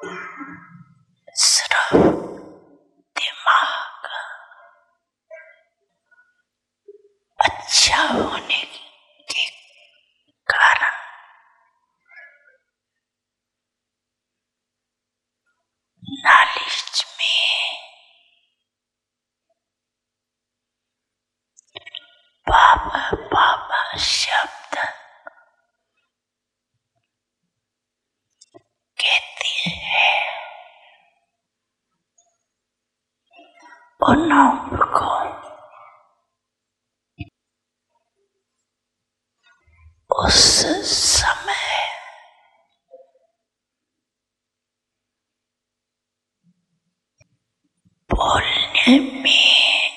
सिर्फ दिमाग अच्छा होने के कारण नॉलेज में बाबा बाबा शब्द कहते हैं। उनको उस समय बोलने में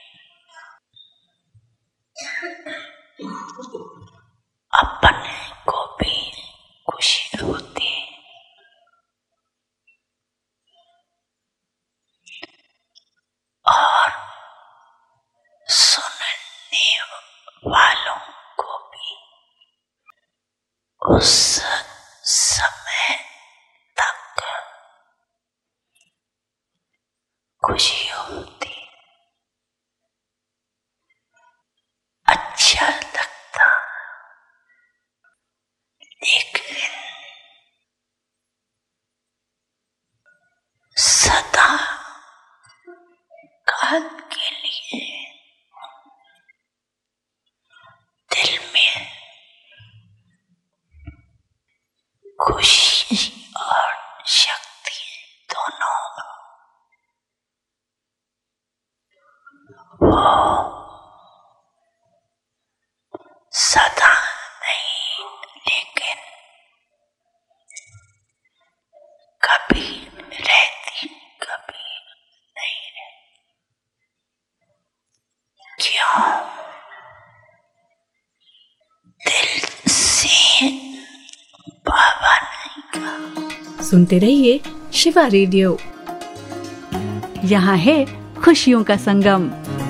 अपने को भी खुशी होती और सुनने वालों को भी उस समय तक खुशी होती, अच्छा लगता। लेकिन सदा काल के लिए दिल में खुशी और शक्ति दोनों वो सदा नहीं, लेकिन कभी रहती, कभी नहीं रहती। क्यों? दिल से बाबा नहीं कहा। सुनते रहिए शिवा रेडियो, यहाँ है खुशियों का संगम।